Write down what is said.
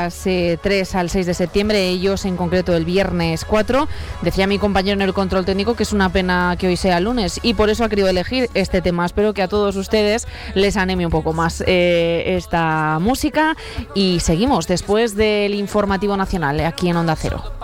días 3 al 6 de septiembre, ellos en concreto el viernes 4. Decía mi compañero en el control técnico que es una pena que hoy sea lunes y por eso ha querido elegir este tema. Espero que a todos ustedes les anime un poco más esta música y seguimos después del informativo nacional aquí en Onda Cero.